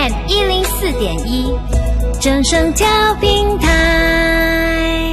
FM104.1正声调频台。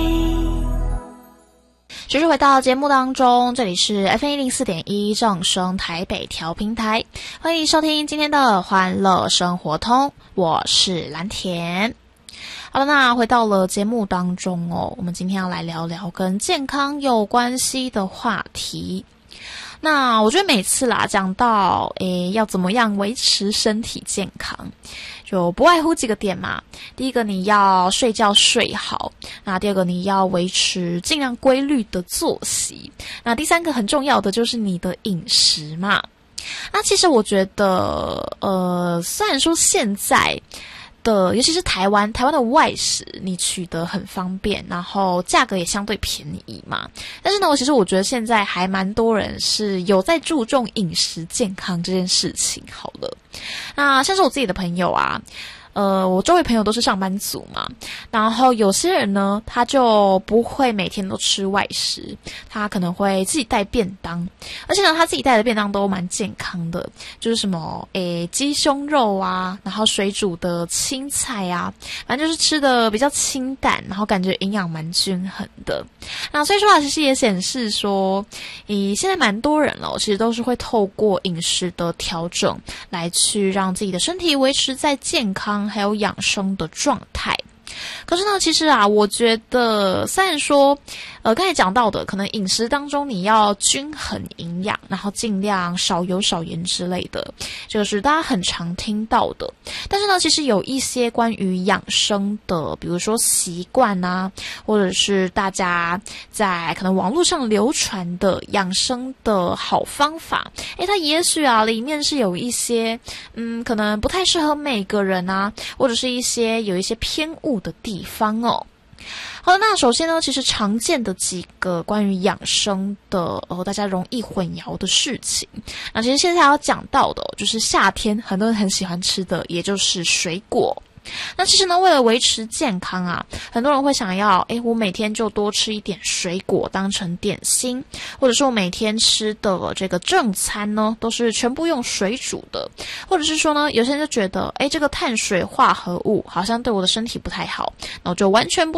继续回到节目当中，这里是 FM104.1正声台北调频台，欢迎收听今天的欢乐生活通，我是蓝田。好了，那回到了节目当中哦，我们今天要来聊聊跟健康有关系的话题。那我觉得每次啦讲到要怎么样维持身体健康，就不外乎几个点嘛。第一个你要睡觉睡好，那第二个你要维持尽量规律的作息，那第三个很重要的就是你的饮食嘛。那其实我觉得虽然说现在的尤其是台湾的外食你取得很方便，然后价格也相对便宜嘛，但是呢其实我觉得现在还蛮多人是有在注重饮食健康这件事情。好了，那像是我自己的朋友啊，我周围朋友都是上班族嘛，然后有些人呢他就不会每天都吃外食，他可能会自己带便当，而且呢他自己带的便当都蛮健康的，就是什么鸡胸肉啊，然后水煮的青菜啊，反正就是吃的比较清淡，然后感觉营养蛮均衡的。那所以说啊，其实也显示说现在蛮多人其实都是会透过饮食的调整来去让自己的身体维持在健康还有养生的状态。可是呢其实啊，我觉得虽然说刚才讲到的可能饮食当中你要均衡营养，然后尽量少油少盐之类的，这个是大家很常听到的，但是呢其实有一些关于养生的，比如说习惯啊，或者是大家在可能网络上流传的养生的好方法，它也许啊里面是有一些可能不太适合每个人啊，或者是有一些偏误的地方哦。好，那首先呢，其实常见的几个关于养生的大家容易混淆的事情，那其实现在要讲到的就是夏天很多人很喜欢吃的，也就是水果。那其实呢为了维持健康啊，很多人会想要我每天就多吃一点水果当成点心，或者是我每天吃的这个正餐呢都是全部用水煮的，或者是说呢有些人就觉得这个碳水化合物好像对我的身体不太好，那我就完全不